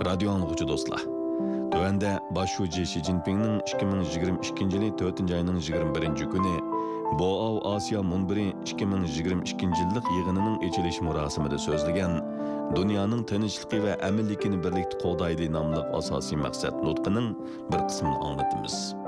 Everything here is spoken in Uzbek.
Radio anlıqçı dostlar. Tövende başşuci Xi Jinping'nin 2022 yılı 4. ayının 21. günü Boao Asya Munbiri 2022 yıllık yığınının içiliş murasimida sözlegen dünyanın tinchligi ve eminlikini birlikte qo'daydi nomli asosiy maqsad nutqining bir qismini anglatamiz.